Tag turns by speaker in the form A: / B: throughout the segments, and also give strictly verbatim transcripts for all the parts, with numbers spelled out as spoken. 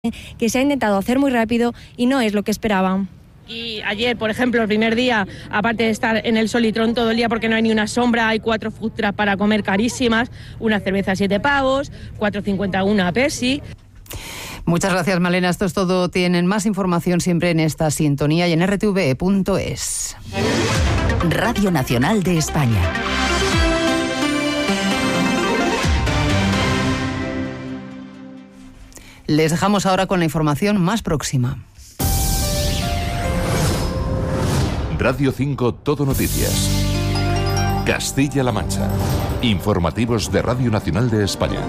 A: que se ha intentado hacer muy rápido y no es lo que esperaban.
B: Y ayer, por ejemplo, el primer día, aparte de estar en el Solitrón todo el día porque no hay ni una sombra, hay cuatro food trucks para comer carísimas, una cerveza siete pavos, cuatro cincuenta una Pepsi.
C: Muchas gracias, Malena. Esto es todo. Tienen más información siempre en esta sintonía y en r t v punto es.
D: Radio Nacional de España.
C: Les dejamos ahora con la información más próxima.
E: Radio cinco Todo Noticias. Castilla-La Mancha. Informativos de Radio Nacional de España.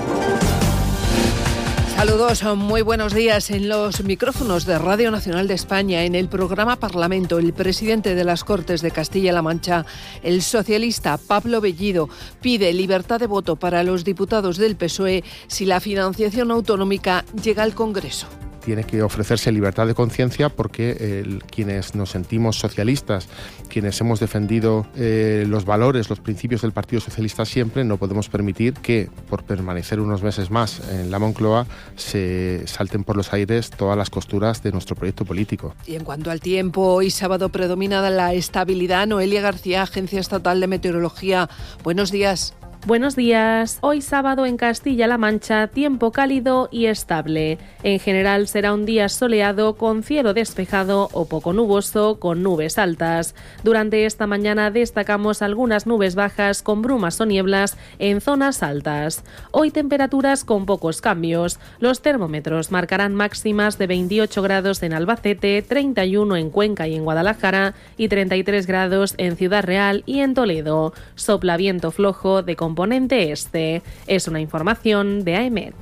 F: Saludos, muy buenos días. En los micrófonos de Radio Nacional de España, en el programa Parlamento, el presidente de las Cortes de Castilla-La Mancha, el socialista Pablo Bellido, pide libertad de voto para los diputados del P S O E si la financiación autonómica llega al Congreso.
G: Tiene que ofrecerse libertad de conciencia porque eh, quienes nos sentimos socialistas, quienes hemos defendido eh, los valores, los principios del Partido Socialista siempre, no podemos permitir que, por permanecer unos meses más en la Moncloa, se salten por los aires todas las costuras de nuestro proyecto político.
F: Y en cuanto al tiempo, hoy sábado predomina la estabilidad. Noelia García, Agencia Estatal de Meteorología. Buenos días.
H: Buenos días. Hoy sábado en Castilla-La Mancha, tiempo cálido y estable. En general será un día soleado con cielo despejado o poco nuboso con nubes altas. Durante esta mañana destacamos algunas nubes bajas con brumas o nieblas en zonas altas. Hoy temperaturas con pocos cambios. Los termómetros marcarán máximas de veintiocho grados en Albacete, treinta y uno en Cuenca y en Guadalajara y treinta y tres grados en Ciudad Real y en Toledo. Sopla viento flojo de componente este. Es una información de AEMET.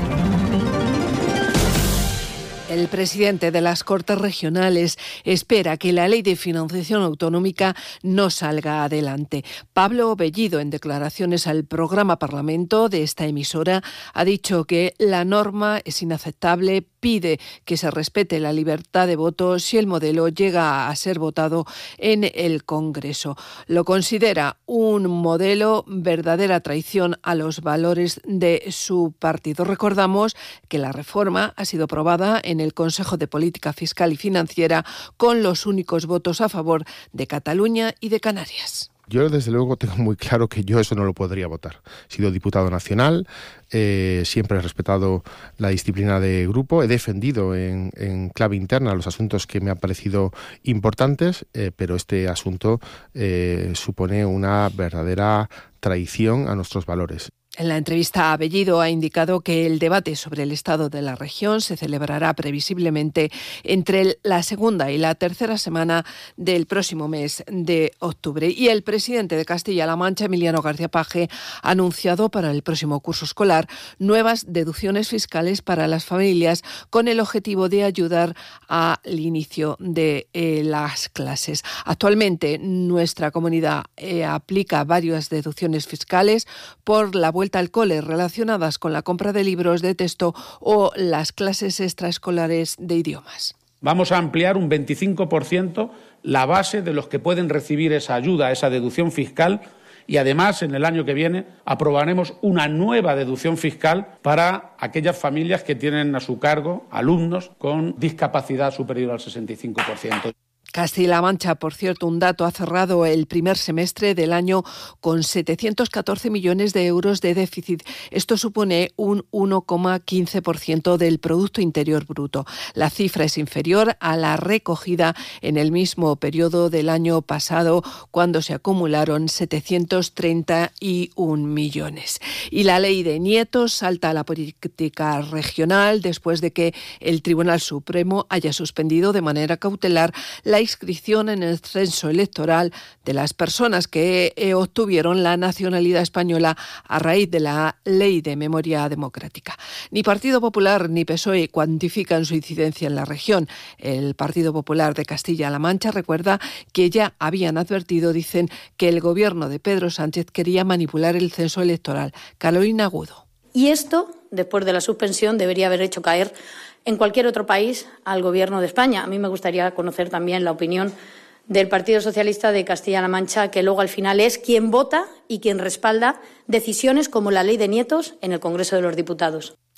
F: El presidente de las Cortes Regionales espera que la ley de financiación autonómica no salga adelante. Pablo Bellido, en declaraciones al programa Parlamento de esta emisora, ha dicho que la norma es inaceptable, pide que se respete la libertad de voto si el modelo llega a ser votado en el Congreso. Lo considera un modelo verdadera traición a los valores de su partido. Recordamos que la reforma ha sido aprobada en el Consejo de Política Fiscal y Financiera con los únicos votos a favor de Cataluña y de Canarias.
G: Yo, desde luego, tengo muy claro que yo eso no lo podría votar. He sido diputado nacional, eh, siempre he respetado la disciplina de grupo, he defendido en, en clave interna los asuntos que me han parecido importantes, eh, pero este asunto eh, supone una verdadera traición a nuestros valores.
F: En la entrevista a Bellido ha indicado que el debate sobre el estado de la región se celebrará previsiblemente entre la segunda y la tercera semana del próximo mes de octubre. Y el presidente de Castilla-La Mancha, Emiliano García Paje, ha anunciado para el próximo curso escolar nuevas deducciones fiscales para las familias con el objetivo de ayudar al inicio de eh, las clases. Actualmente nuestra comunidad eh, aplica varias deducciones fiscales por la vuelta al cole relacionadas con la compra de libros de texto o las clases extraescolares de idiomas.
I: Vamos a ampliar un veinticinco por ciento la base de los que pueden recibir esa ayuda, esa deducción fiscal, y además en el año que viene aprobaremos una nueva deducción fiscal para aquellas familias que tienen a su cargo alumnos con discapacidad superior al sesenta y cinco por ciento.
F: Castilla-La Mancha, por cierto, un dato, ha cerrado el primer semestre del año con setecientos catorce millones de euros de déficit. Esto supone un uno coma quince por ciento del Producto Interior Bruto. La cifra es inferior a la recogida en el mismo periodo del año pasado, cuando se acumularon setecientos treinta y un millones. Y la ley de nietos salta a la política regional después de que el Tribunal Supremo haya suspendido de manera cautelar la inscripción en el censo electoral de las personas que eh, obtuvieron la nacionalidad española a raíz de la Ley de Memoria Democrática. Ni Partido Popular ni P S O E cuantifican su incidencia en la región. El Partido Popular de Castilla-La Mancha recuerda que ya habían advertido, dicen, que el gobierno de Pedro Sánchez quería manipular el censo electoral. Carolina Agudo.
J: Y esto, después de la suspensión, debería haber hecho caer en cualquier otro país al Gobierno de España. A mí me gustaría conocer también la opinión del Partido Socialista de Castilla-La Mancha, que luego al final es quien vota y quien respalda decisiones como la Ley de Nietos en el Congreso de los Diputados.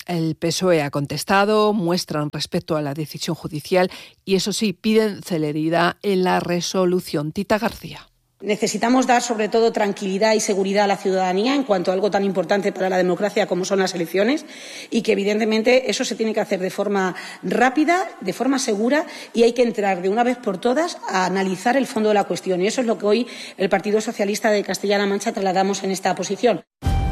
F: El P S O E ha contestado, muestran respeto a la decisión judicial y, eso sí, piden celeridad en la resolución. Tita García.
K: Necesitamos dar, sobre todo, tranquilidad y seguridad a la ciudadanía en cuanto a algo tan importante para la democracia como son las elecciones y que, evidentemente, eso se tiene que hacer de forma rápida, de forma segura y hay que entrar de una vez por todas a analizar el fondo de la cuestión. Y eso es lo que hoy el Partido Socialista de Castilla-La Mancha trasladamos en esta posición.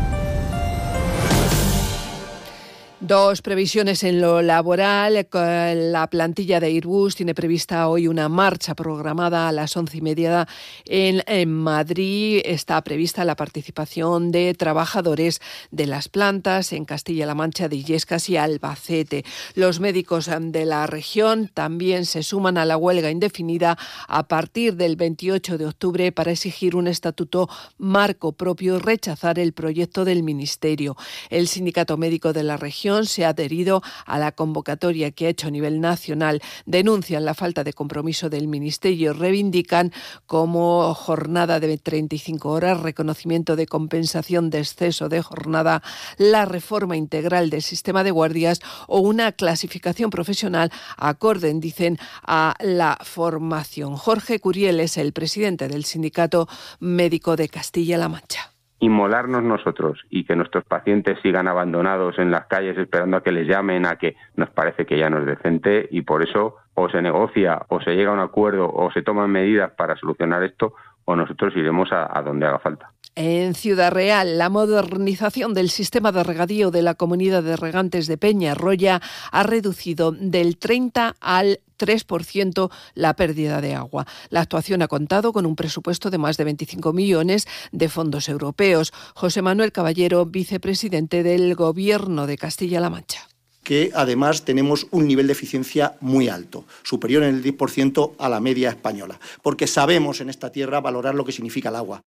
F: Dos previsiones en lo laboral. La plantilla de Airbus tiene prevista hoy una marcha programada a las once y media en, en Madrid. Está prevista la participación de trabajadores de las plantas en Castilla-La Mancha, de Illescas y Albacete. Los médicos de la región también se suman a la huelga indefinida a partir del veintiocho de octubre para exigir un estatuto marco propio y rechazar el proyecto del Ministerio. El Sindicato Médico de la región se ha adherido a la convocatoria que ha hecho a nivel nacional. Denuncian la falta de compromiso del Ministerio, reivindican como jornada de treinta y cinco horas, reconocimiento de compensación de exceso de jornada, la reforma integral del sistema de guardias o una clasificación profesional acorde, dicen, a la formación. Jorge Curiel es el presidente del Sindicato Médico de Castilla-La Mancha.
L: Inmolarnos nosotros y que nuestros pacientes sigan abandonados en las calles esperando a que les llamen, a que nos parece que ya no es decente y por eso o se negocia o se llega a un acuerdo o se toman medidas para solucionar esto o nosotros iremos a, a donde haga falta.
F: En Ciudad Real, la modernización del sistema de regadío de la comunidad de regantes de Peñarroya ha reducido del treinta al tres por ciento la pérdida de agua. La actuación ha contado con un presupuesto de más de veinticinco millones de fondos europeos. José Manuel Caballero, vicepresidente del Gobierno de Castilla-La Mancha.
M: Que además tenemos un nivel de eficiencia muy alto, superior en el diez por ciento a la media española, porque sabemos en esta tierra valorar lo que significa el agua.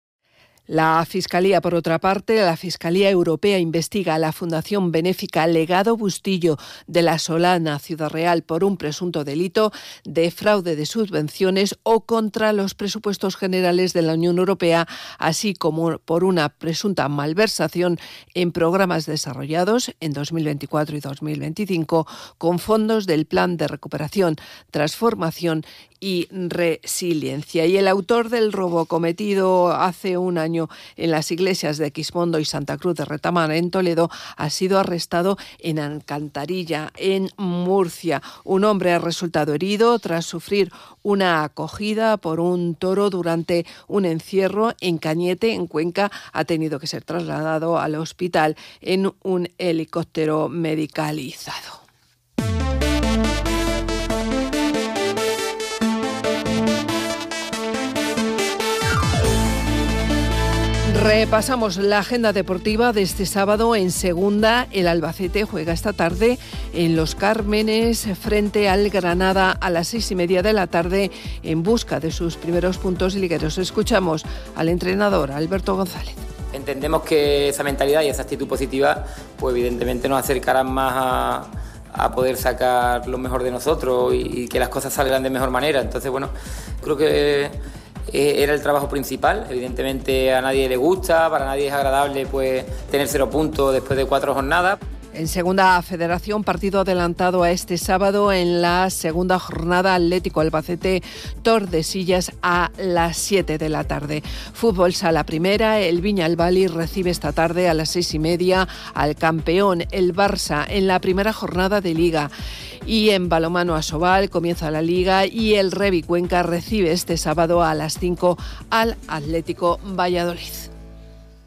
F: La Fiscalía, por otra parte, la Fiscalía Europea investiga a la Fundación Benéfica Legado Bustillo de La Solana, Ciudad Real, por un presunto delito de fraude de subvenciones o contra los presupuestos generales de la Unión Europea, así como por una presunta malversación en programas desarrollados en dos mil veinticuatro y dos mil veinticinco con fondos del Plan de Recuperación, Transformación y Resiliencia. Y el autor del robo cometido hace un año en las iglesias de Quismondo y Santa Cruz de Retamar, en Toledo, ha sido arrestado en Alcantarilla, en Murcia. Un hombre ha resultado herido tras sufrir una acogida por un toro durante un encierro en Cañete, en Cuenca. Ha tenido que ser trasladado al hospital en un helicóptero medicalizado. Repasamos la agenda deportiva de este sábado en segunda. El Albacete juega esta tarde en Los Cármenes frente al Granada a las seis y media de la tarde en busca de sus primeros puntos ligueros. Escuchamos al entrenador Alberto González.
N: Entendemos que esa mentalidad y esa actitud positiva pues evidentemente nos acercarán más a, a poder sacar lo mejor de nosotros y, y que las cosas salgan de mejor manera. Entonces, bueno, creo que era el trabajo principal. Evidentemente a nadie le gusta, para nadie es agradable pues tener cero puntos después de cuatro jornadas.
F: En segunda federación, partido adelantado a este sábado en la segunda jornada, Atlético Albacete Tordesillas a las siete de la tarde. Fútbol sala primera, el Viñalbali recibe esta tarde a las seis y media al campeón, el Barça, en la primera jornada de Liga. Y en balonmano Asobal comienza la Liga y el Revi Cuenca recibe este sábado a las cinco al Atlético Valladolid.